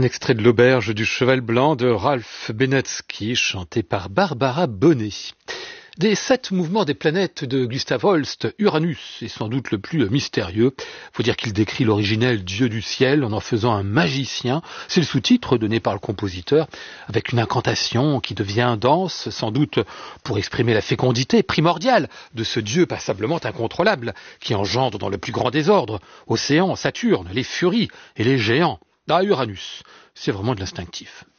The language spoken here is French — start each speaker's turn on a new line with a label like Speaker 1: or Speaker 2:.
Speaker 1: extrait de l'Auberge du Cheval Blanc de Ralph Benatzky, chanté par Barbara Bonnet. Des 7 mouvements des planètes de Gustav Holst, Uranus est sans doute le plus mystérieux. Faut dire qu'il décrit l'originel dieu du ciel en faisant un magicien. C'est le sous-titre donné par le compositeur, avec une incantation qui devient dense, sans doute pour exprimer la fécondité primordiale de ce dieu passablement incontrôlable, qui engendre dans le plus grand désordre océan, Saturne, les furies et les géants. Ah, Uranus, c'est vraiment de l'instinctif.